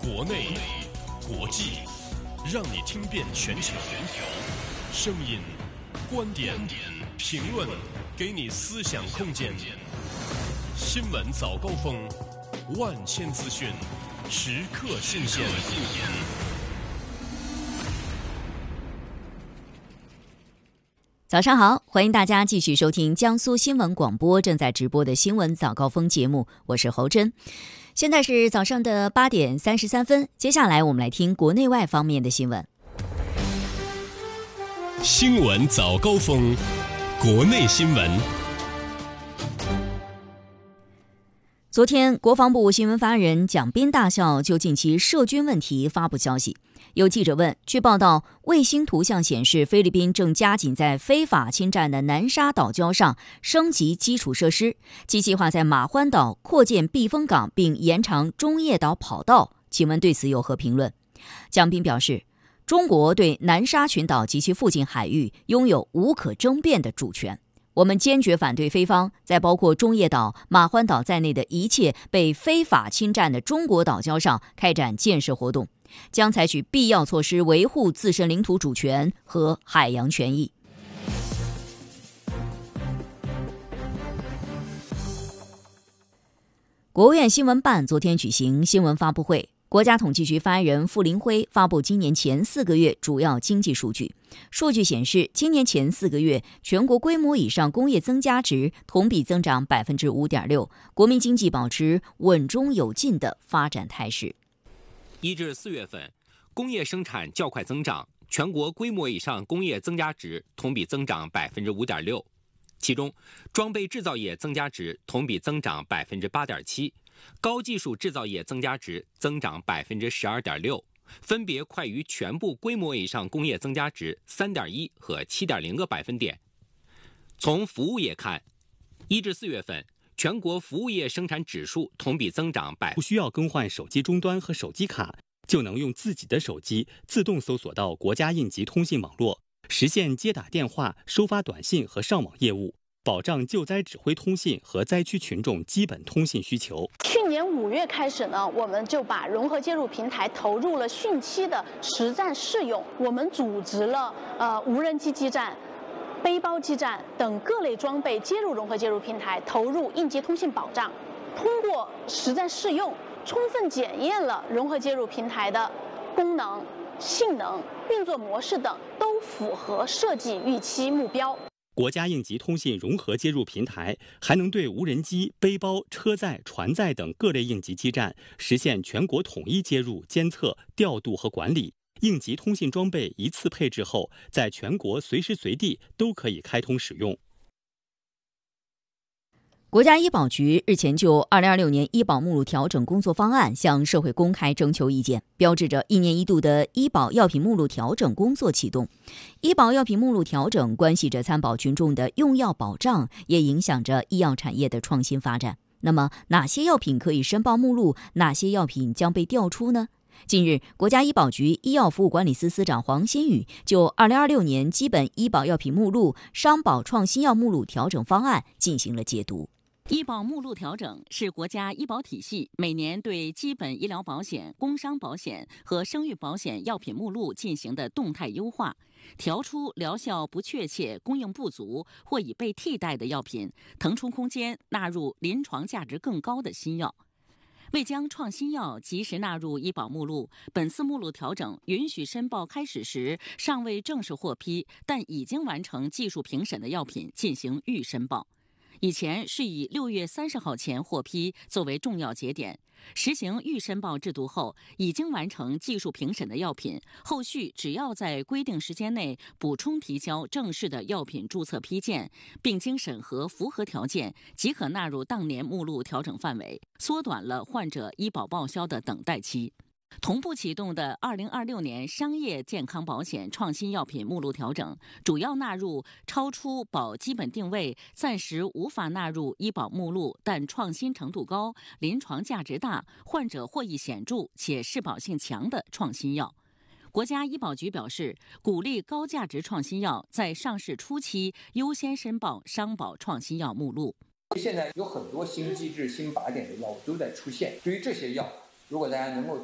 国内、国际，让你听遍全球。声音、观点、评论，给你思想空间。新闻早高峰，万千资讯，时刻新鲜。 早上好，欢迎大家继续收听江苏新闻广播正在直播的新闻早高峰节目，我是侯真。现在是早上的8点33分，接下来我们来听国内外方面的新闻。 新闻早高峰，国内新闻。 昨天，国防部新闻发言人蒋斌大校就近期涉军问题发布消息。有记者问，据报道，卫星图像显示，菲律宾正加紧在非法侵占的南沙岛礁上升级基础设施，计划在马欢岛扩建避风港，并延长中业岛跑道。请问对此有何评论？蒋斌表示，中国对南沙群岛及其附近海域拥有无可争辩的主权。我们坚决反对菲方在包括中业岛、马欢岛在内的一切被非法侵占的中国岛礁上开展建设活动，将采取必要措施维护自身领土主权和海洋权益。国务院新闻办昨天举行新闻发布会，国家统计局发言人傅林辉发布今年前4个月主要经济数据。数据显示，今年前4个月全国规模以上工业增加值同比增长 5.6%， 国民经济保持稳中有进的发展态势。 1至4月份，工业生产较快增长，全国规模以上工业增加值同比增长 5.6%， 其中装备制造业增加值同比增长 8.7%， 高技术制造业增加值增长 12.6%， 分别快于全部规模以上工业增加值 3.1 和 7.0 个百分点。从服务业看，1至4月份全国服务业生产指数同比增长不需要更换手机终端和手机卡，就能用自己的手机自动搜索到国家应急通信网络，实现接打电话、收发短信和上网业务，保障救灾指挥通信和灾区群众基本通信需求。 去年5月开始呢，我们就把融合接入平台投入了汛期的实战试用，我们组织了无人机基站、背包基站等各类装备接入融合接入平台，投入应急通信保障。通过实战试用，充分检验了融合接入平台的功能、性能、运作模式等都符合设计预期目标。 国家应急通信融合接入平台还能对无人机、背包、车载、船载等各类应急基站实现全国统一接入、监测、调度和管理。应急通信装备一次配置后，在全国随时随地都可以开通使用。 国家医保局日前就2026年医保目录调整工作方案向社会公开征求意见，标志着1年1度的医保药品目录调整工作启动。医保药品目录调整关系着参保群众的用药保障，也影响着医药产业的创新发展。那么，哪些药品可以申报目录，哪些药品将被调出呢？近日，国家医保局医药服务管理司司长黄新宇就2026年基本医保药品目录、商保创新药目录调整方案进行了解读。 医保目录调整是国家医保体系每年对基本医疗保险、工伤保险和生育保险药品目录进行的动态优化，调出疗效不确切、供应不足或已被替代的药品，腾出空间纳入临床价值更高的新药。为将创新药及时纳入医保目录，本次目录调整允许申报开始时尚未正式获批，但已经完成技术评审的药品进行预申报。以前是以6月30号前获批作为重要节点，实行预申报制度后，已经完成技术评审的药品，后续只要在规定时间内补充提交正式的药品注册批件，并经审核符合条件，即可纳入当年目录调整范围，缩短了患者医保报销的等待期。同步启动的2026年商业健康保险创新药品目录调整，主要纳入超出保基本定位、暂时无法纳入医保目录但创新程度高、临床价值大、患者获益显著且适保性强的创新药。国家医保局表示，鼓励高价值创新药在上市初期优先申报商保创新药目录。 现在有很多新机制、新靶点的药物都在出现，对于这些药，如果大家能够